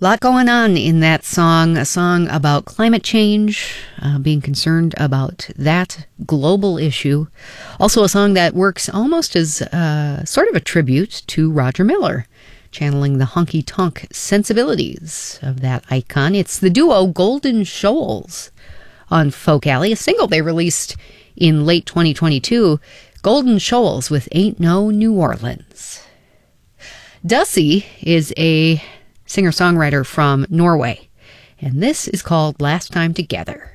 Lot going on in that song, a song about climate change, being concerned about that global issue. Also a song that works almost as sort of a tribute to Roger Miller, channeling the honky-tonk sensibilities of that icon. It's the duo Golden Shoals on Folk Alley, a single they released in late 2022, Golden Shoals with Ain't No New Orleans. Dussie is a singer-songwriter from Norway, and this is called Last Time Together.